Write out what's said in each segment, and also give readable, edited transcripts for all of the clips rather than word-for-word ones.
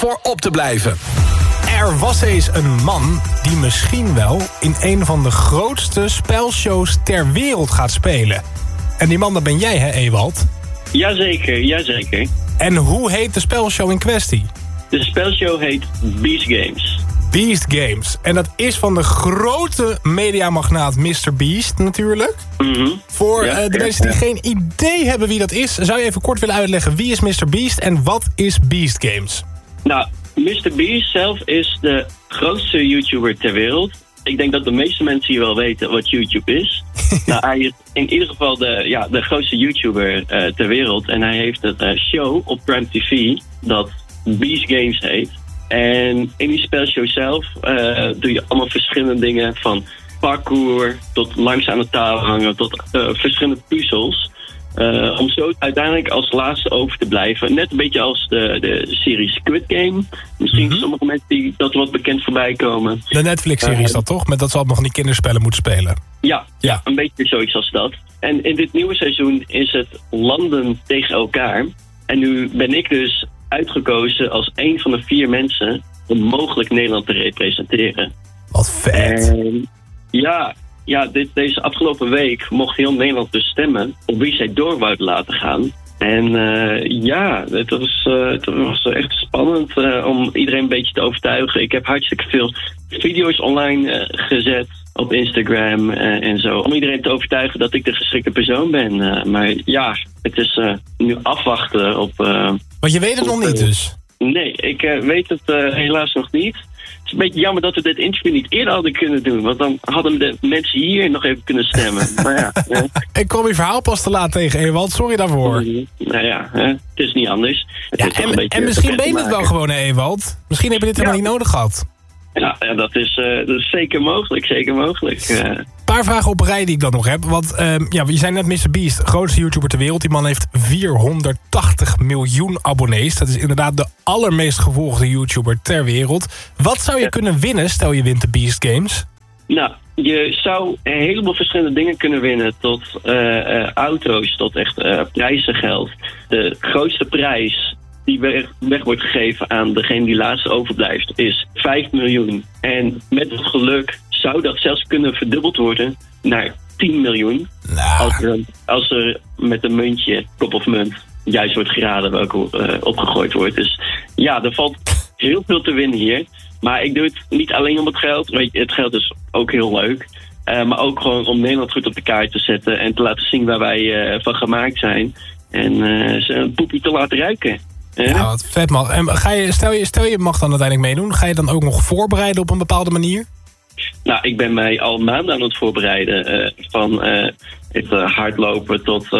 voor op te blijven. Er was eens een man die misschien wel in een van de grootste spelshows ter wereld gaat spelen. En die man, dat ben jij, hè, Ewald? Jazeker. En hoe heet de spelshow in kwestie? De spelshow heet Beast Games. Beast Games. En dat is van de grote mediamagnaat Mr. Beast natuurlijk. Mm-hmm. Voor de mensen die geen idee hebben wie dat is, zou je even kort willen uitleggen wie is Mr. Beast en wat is Beast Games? Nou, Mr. Beast zelf is de grootste YouTuber ter wereld. Ik denk dat de meeste mensen hier wel weten wat YouTube is. Nou, hij is in ieder geval de grootste YouTuber ter wereld. En hij heeft een show op Prime TV dat Beast Games heet. En in die spelshow zelf doe je allemaal verschillende dingen. Van parkour tot langs aan de touw hangen tot verschillende puzzels. Om zo uiteindelijk als laatste over te blijven. Net een beetje als de serie Squid Game. Misschien sommige mensen die dat wat bekend voorbij komen. De Netflix-serie is dat toch? Met dat ze allemaal van die kinderspellen moeten spelen. Ja, een beetje zoiets als dat. En in dit nieuwe seizoen is het landen tegen elkaar. En nu ben ik dus uitgekozen als een van de 4 mensen om mogelijk Nederland te representeren. Wat vet. En deze afgelopen week mocht heel Nederland dus stemmen op wie zij door wouden laten gaan. En het was echt spannend om iedereen een beetje te overtuigen. Ik heb hartstikke veel video's online gezet op Instagram en zo. Om iedereen te overtuigen dat ik de geschikte persoon ben. Maar ja, het is nu afwachten op... Want je weet het nog niet dus? Nee, ik weet het helaas nog niet. Het is een beetje jammer dat we dit interview niet eerder hadden kunnen doen. Want dan hadden de mensen hier nog even kunnen stemmen. Maar ja, ik kwam je verhaal pas te laat tegen, Ewald. Sorry daarvoor. Nou ja, het is niet anders. En misschien ben je het wel gewoon, Ewald. Misschien heb je dit helemaal niet nodig gehad. Ja, dat is zeker mogelijk. Een paar vragen op een rij die ik dan nog heb. Want je zei net Mr. Beast, grootste YouTuber ter wereld. Die man heeft 480 miljoen abonnees. Dat is inderdaad de allermeest gevolgde YouTuber ter wereld. Wat zou je kunnen winnen, stel je wint de Beast Games? Nou, je zou een heleboel verschillende dingen kunnen winnen. Tot auto's, tot echt prijzengeld. De grootste prijs die weg wordt gegeven aan degene die laatst overblijft is 5 miljoen. En met het geluk zou dat zelfs kunnen verdubbeld worden naar 10 miljoen. Nou. Als er met een muntje, kop of munt, juist wordt geraden welke opgegooid wordt. Dus ja, er valt heel veel te winnen hier. Maar ik doe het niet alleen om het geld. Weet je, het geld is ook heel leuk. Maar ook gewoon om Nederland goed op de kaart te zetten en te laten zien waar wij van gemaakt zijn. En ze een poepie te laten ruiken. Ja, wat vet man. En stel je mag dan uiteindelijk meedoen. Ga je dan ook nog voorbereiden op een bepaalde manier? Nou, ik ben mij al maanden aan het voorbereiden. Van het hardlopen tot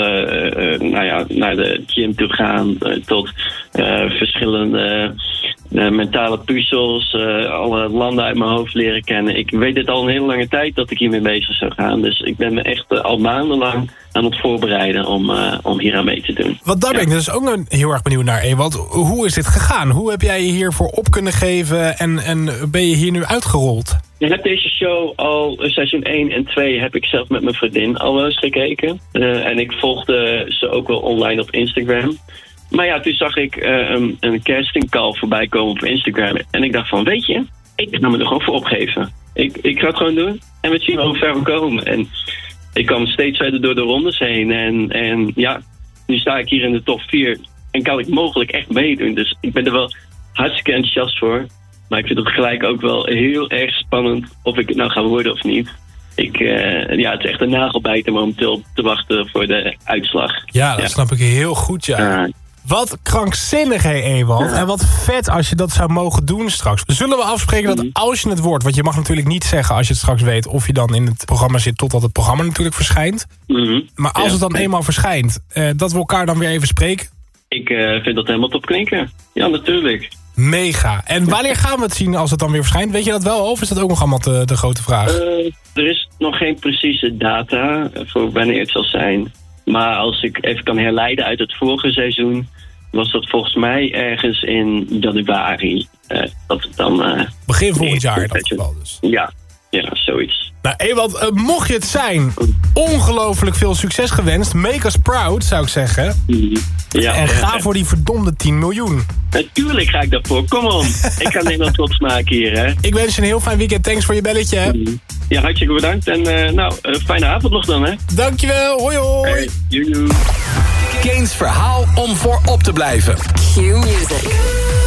naar de gym toe gaan. Tot verschillende mentale puzzels. Alle landen uit mijn hoofd leren kennen. Ik weet dit al een hele lange tijd dat ik hiermee bezig zou gaan. Dus ik ben me echt al maandenlang aan het voorbereiden om hier aan mee te doen. Wat daar ben ik dus ook heel erg benieuwd naar, Ewald. Hoe is dit gegaan? Hoe heb jij je hiervoor op kunnen geven en ben je hier nu uitgerold? Ik heb deze show al seizoen 1 en 2 heb ik zelf met mijn vriendin al wel eens gekeken. En ik volgde ze ook wel online op Instagram. Maar ja, toen zag ik een casting call voorbij komen op Instagram. En ik dacht van, weet je, ik ga me er gewoon voor opgeven. Ik ga het gewoon doen en we zien hoe ver we komen. En ik kwam steeds verder door de rondes heen. En ja, nu sta ik hier in de top 4 en kan ik mogelijk echt meedoen. Dus ik ben er wel hartstikke enthousiast voor. Maar ik vind het gelijk ook wel heel erg spannend of ik het nou ga worden of niet. Het is echt een nagelbijter momenteel te wachten voor de uitslag. Ja, dat snap ik heel goed, ja. Wat krankzinnig, hè, Ewald. Ja. En wat vet als je dat zou mogen doen straks. Zullen we afspreken dat als je het wordt... want je mag natuurlijk niet zeggen als je het straks weet... of je dan in het programma zit totdat het programma natuurlijk verschijnt. Maar als het dan eenmaal verschijnt... dat we elkaar dan weer even spreken? Ik vind dat helemaal top klinken. Ja, natuurlijk. Mega. En wanneer gaan we het zien als het dan weer verschijnt? Weet je dat wel of is dat ook nog allemaal de grote vraag? Er is nog geen precieze data voor wanneer het zal zijn. Maar als ik even kan herleiden uit het vorige seizoen... was dat volgens mij ergens in januari. Dat het dan... Begin volgend jaar in dat geval dus. Ja, zoiets. Nou, Ewald, mocht je het zijn, ongelooflijk veel succes gewenst. Make us proud, zou ik zeggen. Ja, en ga voor die verdomde 10 miljoen. Natuurlijk ga ik daarvoor. Kom on. Ik ga Nederland trots maken hier, hè. Ik wens je een heel fijn weekend. Thanks voor je belletje, hè. Ja, hartstikke bedankt. En fijne avond nog dan, hè. Dankjewel. Hoi, hoi. Hey, joejoe. Kane's verhaal om voor op te blijven. Q Music.